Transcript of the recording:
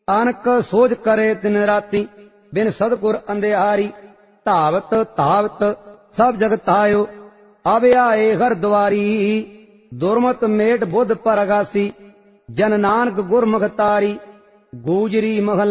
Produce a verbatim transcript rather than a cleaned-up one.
ਅਨਕ ਸੋਝ ਕਰੇ ਤਿਨ ਰਾਤੀ, ਬਿਨ ਸਤਿਗੁਰ ਅੰਧਿਆਰੀ। ਧਾਵਤ ਧਾਵਤ ਸਭ ਜਗਤ ਆਇਓ, ਅਬ ਆਏ ਹਰ ਦੁਆਰੀ। ਦੁਰਮਤ ਮੇਟ ਬੁੱਧ ਪਰਗਾਸੀ, ਜਨ ਨਾਨਕ ਗੁਰਮੁਖ ਤਾਰੀ। ਗੂਜਰੀ ਮਹਲਾ